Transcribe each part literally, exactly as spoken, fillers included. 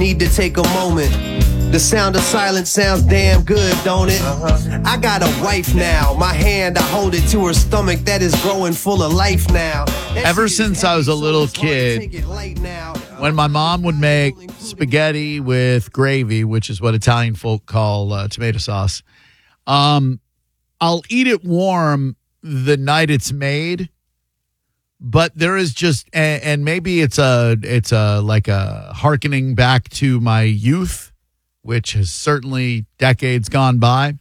need to take a moment. The sound of silence sounds damn good, don't it? Uh-huh. I got a wife now. My hand, I hold it to her stomach that is growing full of life now. That Ever since I was a little kid, when my mom would make spaghetti with gravy, which is what Italian folk call uh, tomato sauce, um, I'll eat it warm the night it's made. But there is just, and, and maybe it's a, it's a like a hearkening back to my youth, which has certainly decades gone by.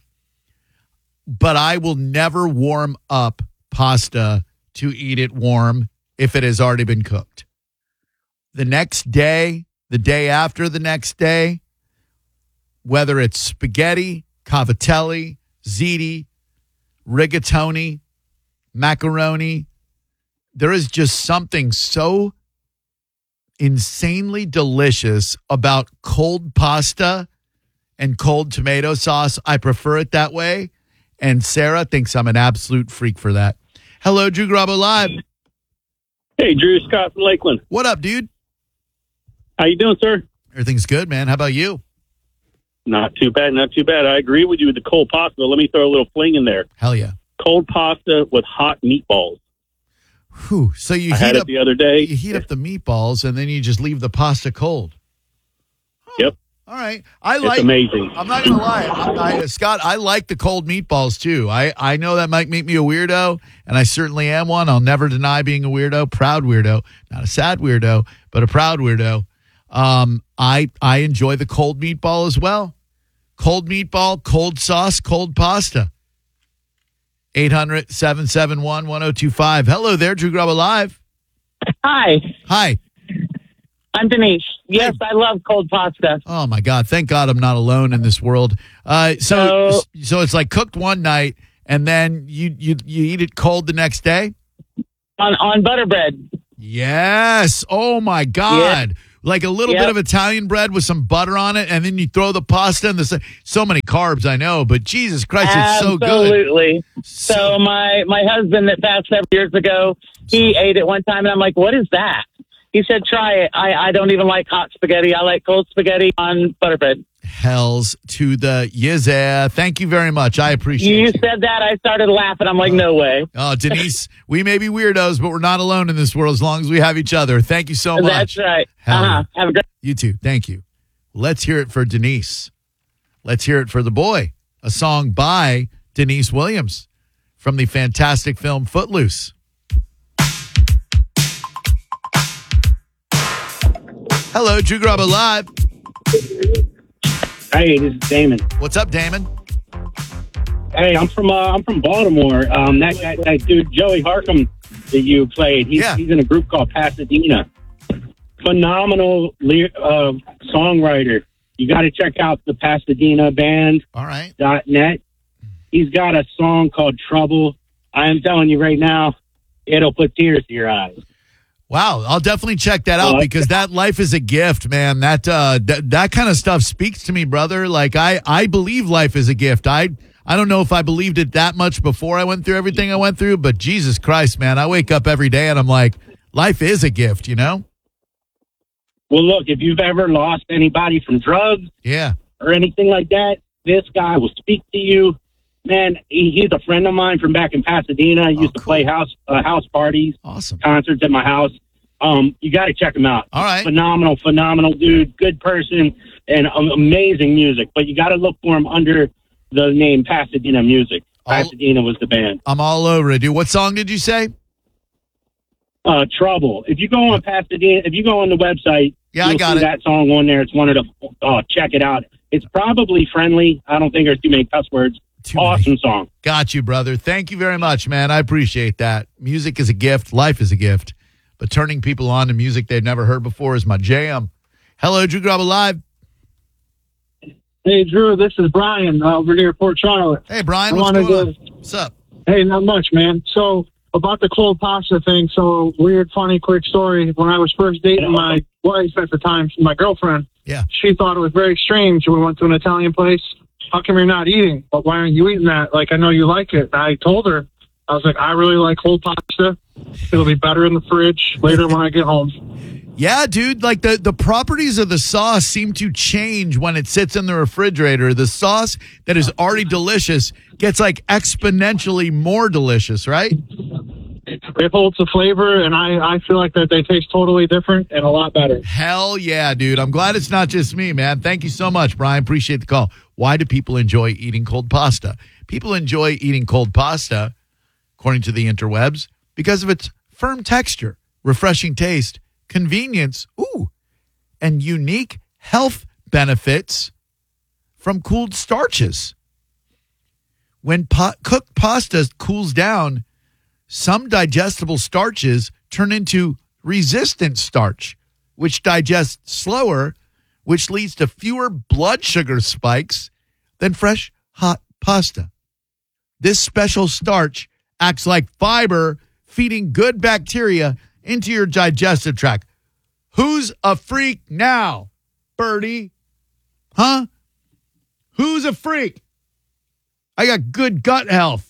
But I will never warm up pasta to eat it warm if it has already been cooked. The next day, the day after the next day, whether it's spaghetti, cavatelli, ziti, rigatoni, macaroni, there is just something so insanely delicious about cold pasta and cold tomato sauce. I prefer it that way. And Sarah thinks I'm an absolute freak for that. Hello, Drew Garabo Live. Hey, Drew Scott from Lakeland. What up, dude? How you doing, sir? Everything's good, man. How about you? Not too bad, not too bad. I agree with you with the cold pasta. Let me throw a little fling in there. Hell yeah. Cold pasta with hot meatballs. Whew. So you I heat had up it the other day. You heat up the meatballs and then you just leave the pasta cold. Huh. Yep. All right. I like. It's amazing. I'm not gonna lie, I, I, Scott. I like the cold meatballs too. I I know that might make me a weirdo, and I certainly am one. I'll never deny being a weirdo, proud weirdo, not a sad weirdo, but a proud weirdo. Um, I I enjoy the cold meatball as well. Cold meatball, cold sauce, cold pasta. eight hundred, seven seven one, one oh two five. Hello there, Drew Garabo Live. Hi. Hi. I'm Denise. Yes, I love cold pasta. Oh, my God. Thank God I'm not alone in this world. Uh, so so, so it's like cooked one night, and then you, you, you eat it cold the next day? On on butter bread. Yes. Oh, my God. Yeah. Like a little yep. bit of Italian bread with some butter on it, and then you throw the pasta in the so many carbs, I know, but Jesus Christ, it's so good. Absolutely. So, so my, my husband that passed several years ago, he ate it one time, and I'm like, what is that? He said, try it. I, I don't even like hot spaghetti. I like cold spaghetti on butter bread. Hells to the yeah. Thank you very much. I appreciate you. You said that. I started laughing. I'm like, uh, no way. Oh, Denise, we may be weirdos, but we're not alone in this world as long as we have each other. Thank you so much. That's right. Hell uh-huh. yeah. Have a great. You too. Thank you. Let's hear it for Denise. Let's hear it for the boy. A song by Denise Williams from the fantastic film Footloose. Hello, Drew Garabo Live. Hey, this is Damon. What's up, Damon? Hey, I'm from uh, I'm from Baltimore. Um, that, that that dude Joey Harcum that you played, he's, yeah. he's in a group called Pasadena. Phenomenal uh, songwriter. You got to check out the Pasadena Band. All right. Dot net. He's got a song called Trouble. I am telling you right now, it'll put tears to your eyes. Wow, I'll definitely check that out because that life is a gift, man. That uh, that that kind of stuff speaks to me, brother. Like I, I believe life is a gift. I I don't know if I believed it that much before I went through everything I went through, but Jesus Christ, man, I wake up every day and I'm like, life is a gift, you know? Well, look, if you've ever lost anybody from drugs, yeah, or anything like that, this guy will speak to you. Man, he, he's a friend of mine from back in Pasadena. He oh, used cool. to play house uh, house parties, awesome concerts at my house. Um, you got to check him out. All right, phenomenal, phenomenal dude, good person, and um, amazing music. But you got to look for him under the name Pasadena Music. All, Pasadena was the band. I'm all over it, dude. What song did you say? Uh, Trouble. If you go on Pasadena, if you go on the website, yeah, you'll I got see it. That song on there. It's one of the. Oh, check it out. It's probably friendly. I don't think there's too many cuss words. Too awesome many. Song. Got you, brother. Thank you very much, man. I appreciate that. Music is a gift. Life is a gift. But turning people on to music they've never heard before is my jam. Hello, Drew Garabo Live. Hey, Drew, this is Brian uh, over near Port Charlotte. Hey, Brian, I what's wanted going to, on? What's up? Hey, not much, man. So, about the cold pasta thing, so weird, funny, quick story. When I was first dating my wife at the time, my girlfriend, yeah, she thought it was very strange. We went to an Italian place. How come you're not eating? But why aren't you eating that? Like, I know you like it. And I told her, I was like, I really like cold pasta. It'll be better in the fridge later when I get home. Yeah, dude, like the, the properties of the sauce seem to change when it sits in the refrigerator. The sauce that is already delicious gets like exponentially more delicious, right? It holds the flavor, and I, I feel like that they taste totally different and a lot better. Hell yeah, dude. I'm glad it's not just me, man. Thank you so much, Brian. Appreciate the call. Why do people enjoy eating cold pasta? People enjoy eating cold pasta, according to the interwebs, because of its firm texture, refreshing taste, convenience, ooh, and unique health benefits from cooled starches. When po- cooked pasta cools down, some digestible starches turn into resistant starch, which digests slower, which leads to fewer blood sugar spikes than fresh, hot pasta. This special starch acts like fiber, feeding good bacteria into your digestive tract. Who's a freak now, Birdie? Huh? Who's a freak? I got good gut health.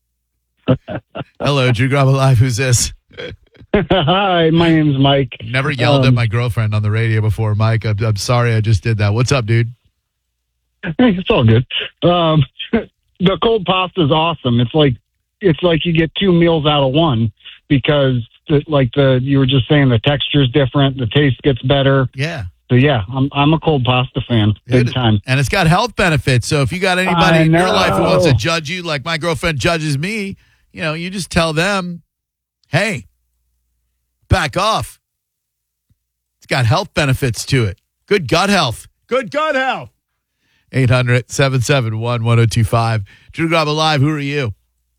Hello, Drew Grab Alive. Who's this? Hi, my name's Mike. Never yelled um, at my girlfriend on the radio before, Mike. I'm, I'm sorry I just did that. What's up, dude? It's all good. Um, the cold pasta is awesome. It's like it's like you get two meals out of one because, the, like the you were just saying, the texture's different, the taste gets better. Yeah. So yeah, I'm I'm a cold pasta fan, big Dude, time. And it's got health benefits. So if you got anybody in your life who wants to judge you, like my girlfriend judges me, you know, you just tell them, hey, back off. It's got health benefits to it. Good gut health. Good gut health. eight hundred, seven seven one, one oh two five. Drew Grab Alive, who are you?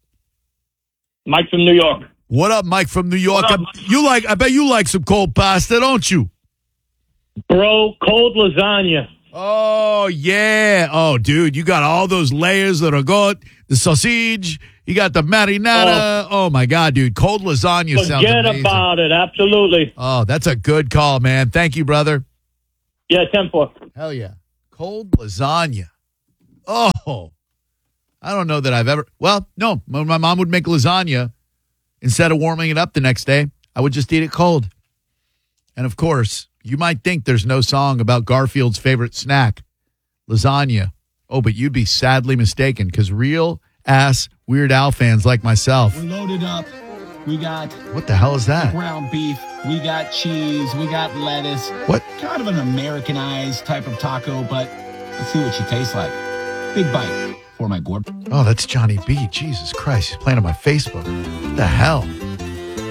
Mike from New York. What up, Mike from New York? I, you like? I bet you like some cold pasta, don't you? Bro, cold lasagna. Oh, yeah. Oh, dude, you got all those layers that are good. The sausage. You got the marinara. Oh, oh my God, dude. Cold lasagna sounds amazing. Forget about it. Absolutely. Oh, that's a good call, man. Thank you, brother. Yeah, ten four. Hell yeah. Cold lasagna. Oh, I don't know that I've ever. Well, no. When my mom would make lasagna, instead of warming it up the next day, I would just eat it cold. And of course, you might think there's no song about Garfield's favorite snack, lasagna. Oh, but you'd be sadly mistaken because real ass Weird Al fans like myself. We're loaded up. We got what the hell is that? Ground beef. We got cheese. We got lettuce. What? Kind of an Americanized type of taco, but let's see what she tastes like. Big bite for my gourd. Oh, that's Johnny B. Jesus Christ, he's playing on my Facebook. What the hell?